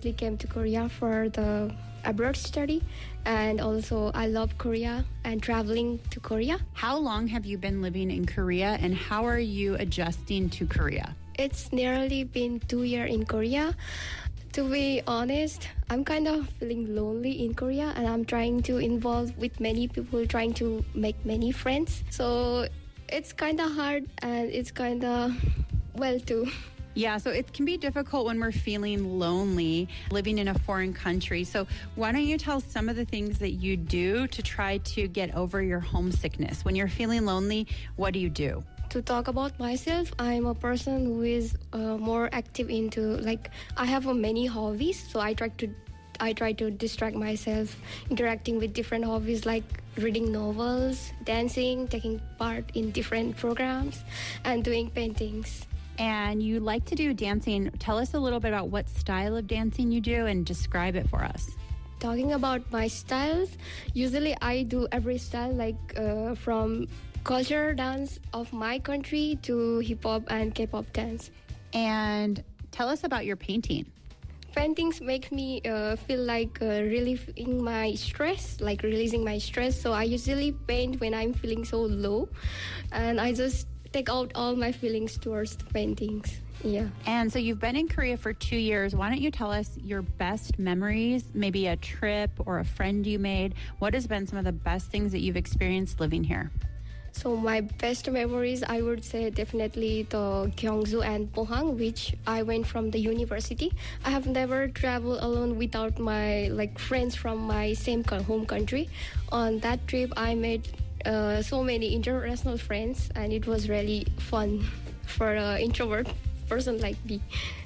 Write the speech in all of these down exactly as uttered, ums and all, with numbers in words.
recently came to Korea for the abroad study, and also I love Korea and traveling to Korea. How long have you been living in Korea, and how are you adjusting to Korea? It's nearly been two years in Korea. To be honest, I'm kind of feeling lonely in Korea, and I'm trying to involve with many people, trying to make many friends. So it's kind of hard, and it's kind of well too. Yeah, so it can be difficult when we're feeling lonely living in a foreign country. So why don't you tell some of the things that you do to try to get over your homesickness? When you're feeling lonely, what do you do? To talk about myself, I'm a person who is uh, more active into, like, I have uh, many hobbies, so I try to I try to distract myself interacting with different hobbies like reading novels, dancing, taking part in different programs, and doing paintings. And you like to do dancing. Tell us a little bit about what style of dancing you do and describe it for us. Talking about my styles, usually I do every style, like uh, from culture dance of my country to hip-hop and K-pop dance. And tell us about your painting. Paintings make me uh, feel like uh, relieving my stress, like releasing my stress. So I usually paint when I'm feeling so low, and I just take out all my feelings towards the paintings. Yeah. And so you've been in Korea for two years. Why don't you tell us your best memories, maybe a trip or a friend you made? What has been some of the best things that you've experienced living here? So my best memories, I would say definitely the Gyeongsu and Pohang, which I went from the university. I have never traveled alone without my like friends from my same home country. On that trip, I made uh, so many international friends, and it was really fun for an introvert person like me.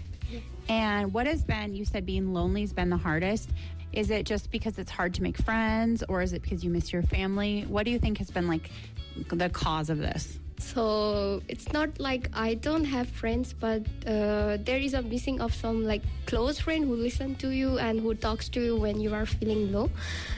And what has been, you said being lonely has been the hardest. Is it just because it's hard to make friends, or is it because you miss your family? What do you think has been like the cause of this? So it's not like I don't have friends, but uh, there is a missing of some like close friend who listen to you and who talks to you when you are feeling low.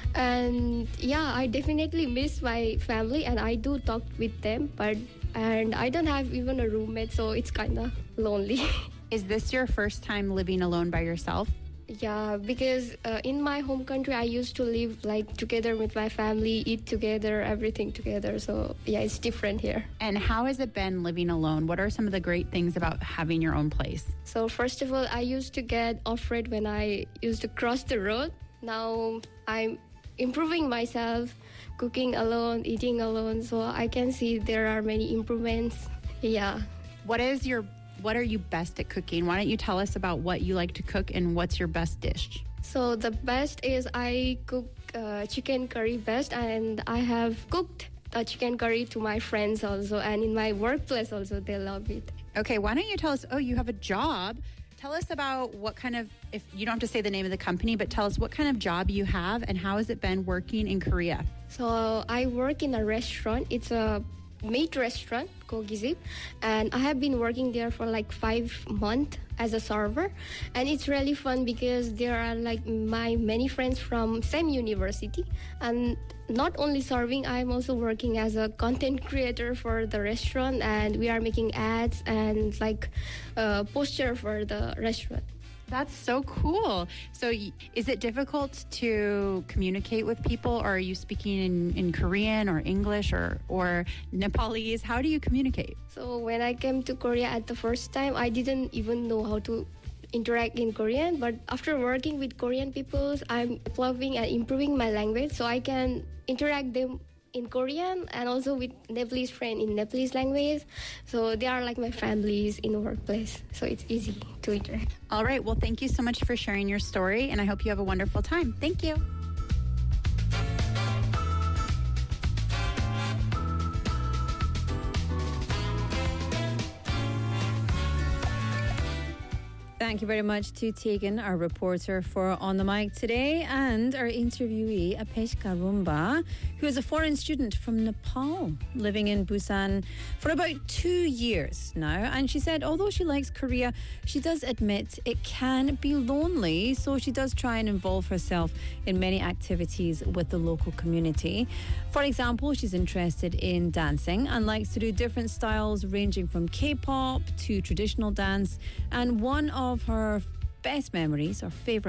And yeah, I definitely miss my family, and I do talk with them, but and I don't have even a roommate, so it's kind of lonely. Is this your first time living alone by yourself? Yeah, because uh, in my home country, I used to live like together with my family, eat together, everything together. So yeah, it's different here. And how has it been living alone? What are some of the great things about having your own place? So first of all, I used to get afraid when I used to cross the road. Now I'm improving myself, cooking alone, eating alone. So I can see there are many improvements. Yeah. What is your What are you best at cooking? Why don't you tell us about what you like to cook and what's your best dish? So the best is I cook uh, chicken curry best, and I have cooked a chicken curry to my friends also, and in my workplace also, they love it. Okay, why don't you tell us, oh, you have a job. Tell us about what kind of, if you don't have to say the name of the company, but tell us what kind of job you have and how has it been working in Korea? So I work in a restaurant. It's a meat restaurant, Gogizip, and I have been working there for like five months as a server, and it's really fun because there are like my many friends from same university, and not only serving, I'm also working as a content creator for the restaurant, and we are making ads and like uh, poster for the restaurant. That's so cool. So is it difficult to communicate with people, or are you speaking in, in Korean or English or, or Nepalese? How do you communicate? So when I came to Korea at the first time, I didn't even know how to interact in Korean, but after working with Korean people, I'm developing and improving my language so I can interact them in Korean and also with Nepalese friend in Nepalese language. So they are like my families in the workplace. So it's easy to interact. All right. Well, thank you so much for sharing your story, and I hope you have a wonderful time. Thank you. Thank you very much to Tegan, our reporter, for On the Mic today, and our interviewee, Apeshka Rumba, who is a foreign student from Nepal, living in Busan for about two years now. And she said, although she likes Korea, she does admit it can be lonely, so she does try and involve herself in many activities with the local community. For example, she's interested in dancing and likes to do different styles ranging from K-pop to traditional dance. And one of her best memories or favorite